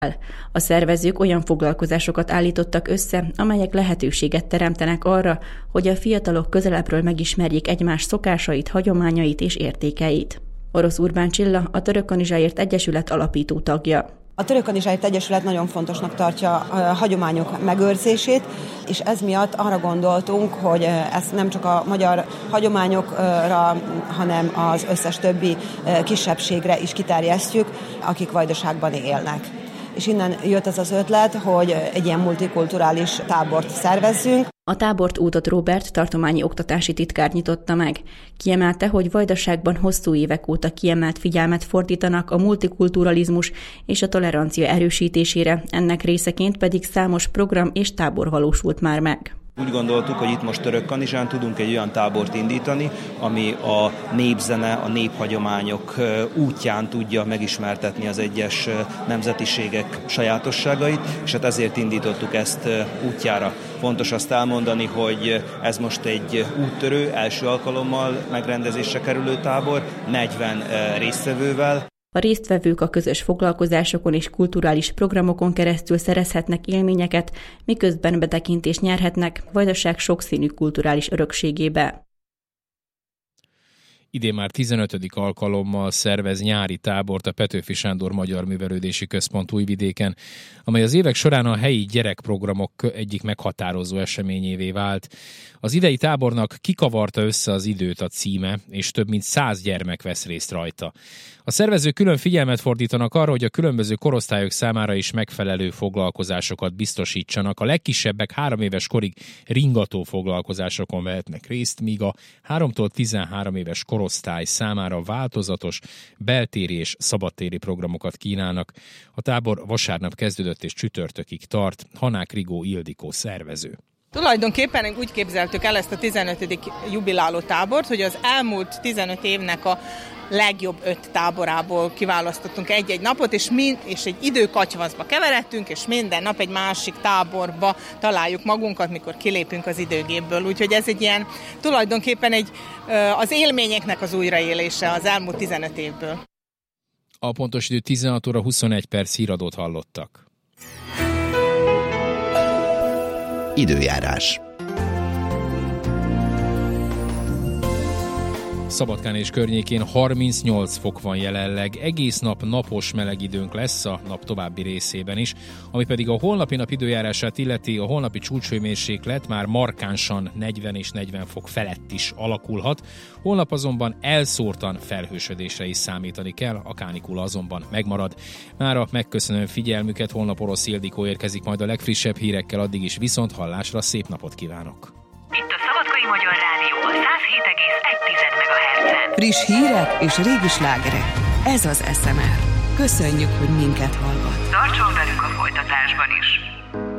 A szervezők olyan foglalkozásokat állítottak össze, amelyek lehetőséget teremtenek arra, hogy a fiatalok közelebbről megismerjék egymás szokásait, hagyományait és értékeit. Orosz Urbán Csilla, a Török Kanizsáért Egyesület alapító tagja. A Török Kanizsáért Egyesület nagyon fontosnak tartja a hagyományok megőrzését, és ez miatt arra gondoltunk, hogy ezt nem csak a magyar hagyományokra, hanem az összes többi kisebbségre is kiterjesztjük, akik Vajdaságban élnek. És innen jött az az ötlet, hogy egy ilyen multikulturális tábort szervezzünk. A tábort Útot Róbert tartományi oktatási titkár nyitotta meg. Kiemelte, hogy Vajdaságban hosszú évek óta kiemelt figyelmet fordítanak a multikulturalizmus és a tolerancia erősítésére, ennek részeként pedig számos program és tábor valósult már meg. Úgy gondoltuk, hogy itt most Törökkanizsán tudunk egy olyan tábort indítani, ami a népzene, a néphagyományok útján tudja megismertetni az egyes nemzetiségek sajátosságait, és hát ezért indítottuk ezt útjára. Fontos azt elmondani, hogy ez most egy úttörő, első alkalommal megrendezésre kerülő tábor, 40 résztvevővel. A résztvevők a közös foglalkozásokon és kulturális programokon keresztül szerezhetnek élményeket, miközben betekintést nyerhetnek Vajdaság sokszínű kulturális örökségébe. Idén már 15. alkalommal szervez nyári tábort a Petőfi Sándor Magyar Művelődési Központ Újvidéken, amely az évek során a helyi gyerekprogramok egyik meghatározó eseményévé vált. Az idei tábornak Kikavarta össze az időt a címe, és több mint 100 gyermek vesz részt rajta. A szervezők külön figyelmet fordítanak arra, hogy a különböző korosztályok számára is megfelelő foglalkozásokat biztosítsanak. A legkisebbek 3 éves korig ringató foglalkozásokon vehetnek részt, míg a 3-tól 13 éves korosztály számára változatos, beltéri és szabadtéri programokat kínálnak. A tábor vasárnap kezdődött és csütörtökig tart. Hanák Rigó Ildikó szervező. Tulajdonképpen úgy képzeltük el ezt a 15. jubiláló tábort, hogy az elmúlt 15 évnek a legjobb 5 táborából kiválasztottunk egy-egy napot, és egy időkatyvaszba keveredtünk, és minden nap egy másik táborba találjuk magunkat, mikor kilépünk az időgépből. Úgyhogy ez egy ilyen, tulajdonképpen az élményeknek az újraélése az elmúlt 15 évből. A pontos idő 16 óra 21 perc, híradót hallottak. Időjárás. Szabadkán és környékén 38 fok van jelenleg, egész nap napos meleg időnk lesz a nap további részében is, ami pedig a holnapi nap időjárását illeti, a holnapi csúcshőmérséklet már markánsan 40 és 40 fok felett is alakulhat. Holnap azonban elszórtan felhősödésre is számítani kell, a kánikula azonban megmarad. Mára megköszönöm figyelmüket, holnap Orosz Ildikó érkezik majd a legfrissebb hírekkel, addig is viszont hallásra, szép napot kívánok! Itt a Szabadkai Magyar Rádió a 107,1 MHz-en. Friss hírek és régi slágerek. Ez az SMR. Köszönjük, hogy minket hallgat. Tartson velünk a folytatásban is!